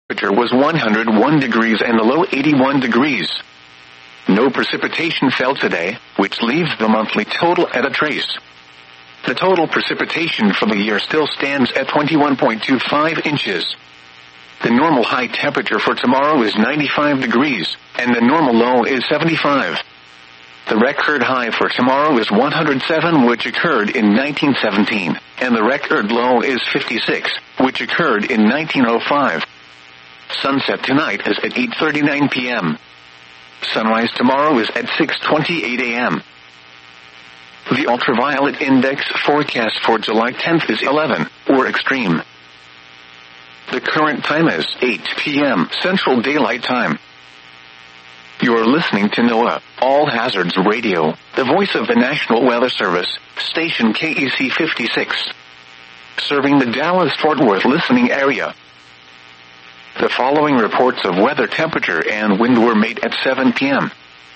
temperature was 101 degrees and the low 81 degrees. No precipitation fell today, which leaves the monthly total at a trace. The total precipitation for the year still stands at 21.25 inches. The normal high temperature for tomorrow is 95 degrees, and the normal low is 75. The record high for tomorrow is 107, which occurred in 1917, and the record low is 56, which occurred in 1905. Sunset tonight is at 8:39 p.m. Sunrise tomorrow is at 6:28 a.m. The ultraviolet index forecast for July 10th is 11, or extreme. The current time is 8 p.m. Central Daylight Time. You're listening to NOAA, All Hazards Radio, the voice of the National Weather Service, station KEC 56. Serving the Dallas-Fort Worth listening area. The following reports of weather temperature and wind were made at 7 p.m.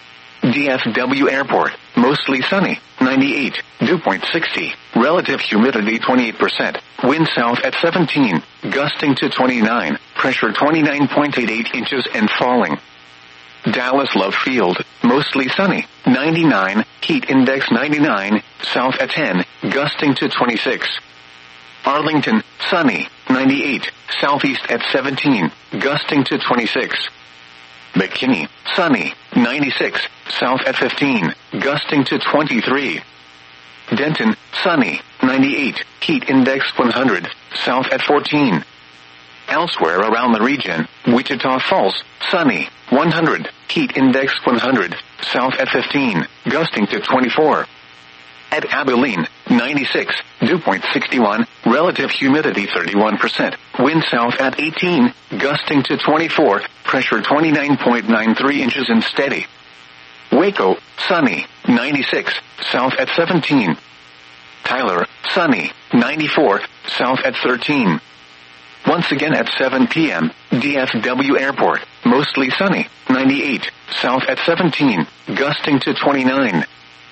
DFW Airport, mostly sunny, 98, dew point 60, relative humidity 28%, wind south at 17, gusting to 29, pressure 29.88 inches and falling. Dallas Love Field, mostly sunny, 99, heat index 99, south at 10, gusting to 26. Arlington, sunny, 98, southeast at 17, gusting to 26. McKinney, sunny, 96, south at 15, gusting to 23. Denton, sunny, 98, heat index 100, south at 14. Elsewhere around the region, Wichita Falls, sunny, 100, heat index 100, south at 15, gusting to 24. At Abilene, 96, dew point 61, relative humidity 31%, wind south at 18, gusting to 24, pressure 29.93 inches and steady. Waco, sunny, 96, south at 17. Tyler, sunny, 94, south at 13. Once again at 7 p.m., DFW Airport, mostly sunny, 98, south at 17, gusting to 29.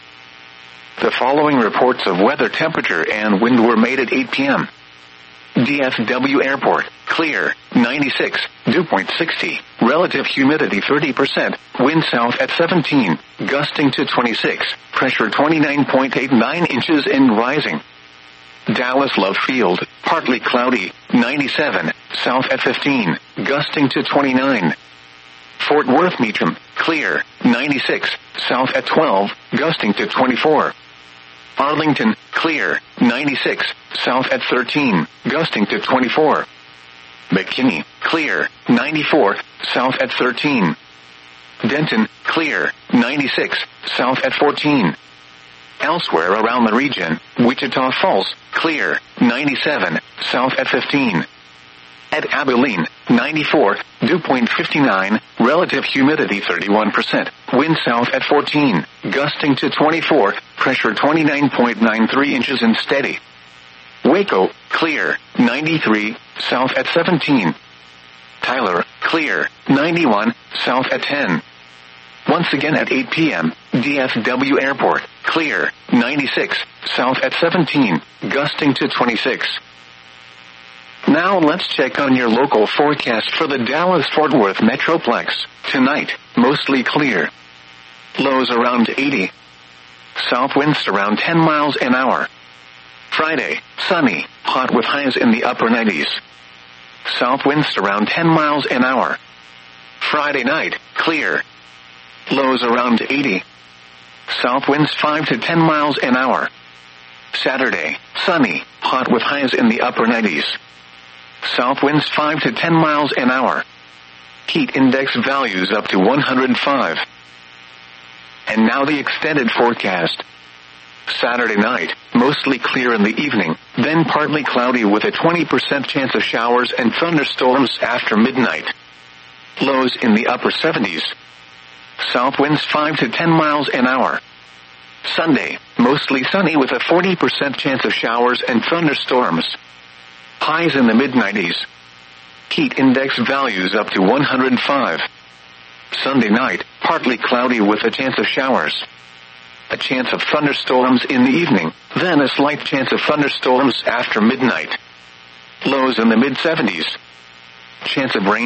The following reports of weather temperature and wind were made at 8 p.m. DFW Airport, clear, 96, dew point 60, relative humidity 30%, wind south at 17, gusting to 26, pressure 29.89 inches and rising. Dallas Love Field, partly cloudy, 97, south at 15, gusting to 29. Fort Worth Meacham, clear, 96, south at 12, gusting to 24. Arlington, clear, 96, south at 13, gusting to 24. McKinney, clear, 94, south at 13. Denton, clear, 96, south at 14. Elsewhere around the region, Wichita Falls, clear, 97, south at 15. At Abilene, 94, dew point 59, relative humidity 31%, wind south at 14, gusting to 24, pressure 29.93 inches and steady. Waco, clear, 93, south at 17. Tyler, clear, 91, south at 10. Once again at 8 p.m., DFW Airport, clear, 96, south at 17, gusting to 26. Now let's check on your local forecast for the Dallas-Fort Worth Metroplex. Tonight, mostly clear. Lows around 80. South winds around 10 miles an hour. Friday, sunny, hot with highs in the upper 90s. South winds around 10 miles an hour. Friday night, clear. Lows around 80. South winds 5 to 10 miles an hour. Saturday, sunny, hot with highs in the upper 90s. South winds 5 to 10 miles an hour. Heat index values up to 105. And now the extended forecast. Saturday night, mostly clear in the evening, then partly cloudy with a 20% chance of showers and thunderstorms after midnight. Lows in the upper 70s. South winds 5 to 10 miles an hour. Sunday, mostly sunny with a 40% chance of showers and thunderstorms. Highs in the mid-90s. Heat index values up to 105. Sunday night, partly cloudy with a chance of showers. A chance of thunderstorms in the evening, then a slight chance of thunderstorms after midnight. Lows in the mid-70s. Chance of rain